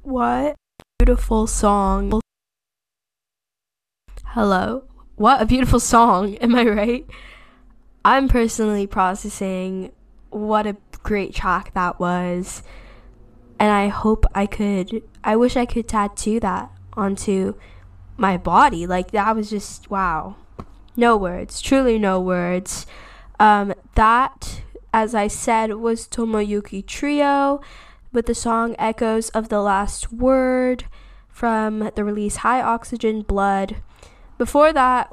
What beautiful song. Hello. What a beautiful song. Am I right? I'm personally processing what a great track that was. And I wish I could tattoo that onto my body. Like, that was just, wow. No words. Truly no words. That, as I said, was Tomoyuki Trio with the song Echoes of the Last Word from the release High Oxygen Blood. Before that,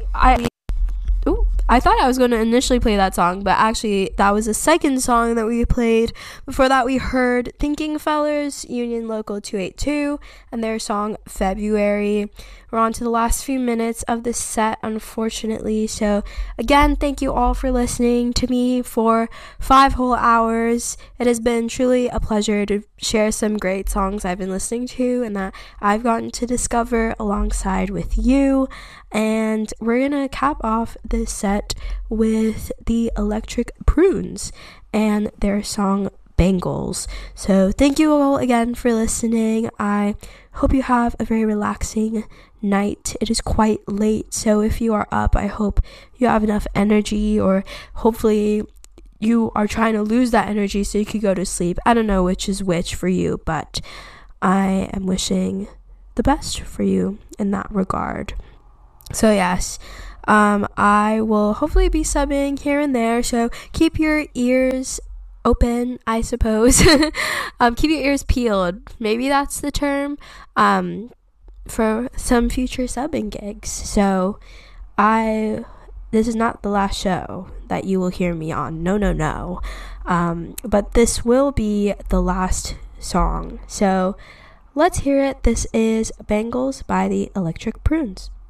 I thought I was going to initially play that song, but actually that was the second song that we played. Before that, we heard Thinking Fellers, Union Local 282, and their song February. We're on to the last few minutes of this set, unfortunately. So again, thank you all for listening to me for 5 whole hours. It has been truly a pleasure to share some great songs I've been listening to and that I've gotten to discover alongside with you. And we're gonna cap off this set with the Electric Prunes and their song Bangles. So thank you all again for listening. I hope you have a very relaxing night. It is quite late, so if you are up, I hope you have enough energy, or hopefully you are trying to lose that energy so you could go to sleep. I don't know which is which for you, but I am wishing the best for you in that regard. So yes, I will hopefully be subbing here and there, so keep your ears open, I suppose. Keep your ears peeled, maybe that's the term, for some future subbing gigs. So this is not the last show that you will hear me on, no, but this will be the last song, so let's hear it. This is Bangles by the Electric Prunes.